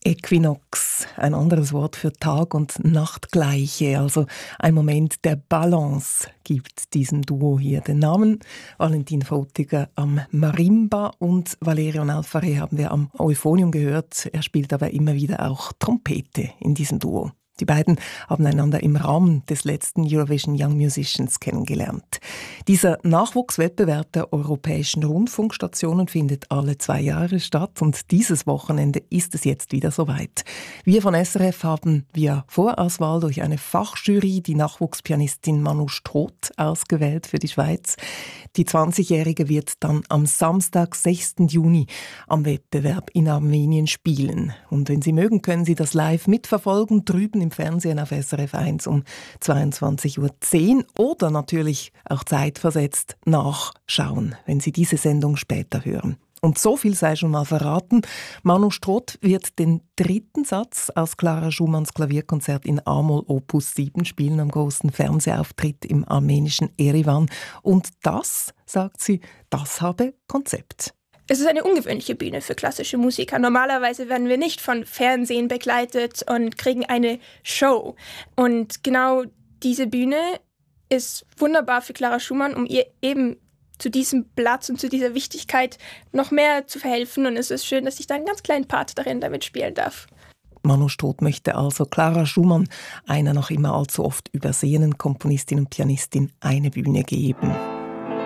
Äquinox, ein anderes Wort für Tag- und Nachtgleiche, also ein Moment der Balance gibt diesem Duo hier den Namen. Valentin Votiger am Marimba und Valerian Alfare haben wir am Euphonium gehört. Er spielt aber immer wieder auch Trompete in diesem Duo. Die beiden haben einander im Rahmen des letzten Eurovision Young Musicians kennengelernt. Dieser Nachwuchswettbewerb der europäischen Rundfunkstationen findet alle 2 Jahre statt und dieses Wochenende ist es jetzt wieder soweit. Wir von SRF haben via Vorauswahl durch eine Fachjury die Nachwuchspianistin Manu Stroth ausgewählt für die Schweiz. Die 20-Jährige wird dann am Samstag, 6. Juni am Wettbewerb in Armenien spielen. Und wenn Sie mögen, können Sie das live mitverfolgen, drüben im Fernsehen auf SRF 1 um 22.10 Uhr oder natürlich auch zeitversetzt nachschauen, wenn Sie diese Sendung später hören. Und so viel sei schon mal verraten. Manu Stroth wird den 3. Satz aus Clara Schumanns Klavierkonzert in A-Moll Opus 7 spielen am großen Fernsehauftritt im armenischen Erivan. Und das, sagt sie, das habe Konzept. Es ist eine ungewöhnliche Bühne für klassische Musiker. Normalerweise werden wir nicht von Fernsehen begleitet und kriegen eine Show. Und genau diese Bühne ist wunderbar für Clara Schumann, um ihr eben zu diesem Platz und zu dieser Wichtigkeit noch mehr zu verhelfen. Und es ist schön, dass ich da einen ganz kleinen Part darin damit spielen darf. Manu Stroth möchte also Clara Schumann, einer noch immer allzu oft übersehenen Komponistin und Pianistin, eine Bühne geben.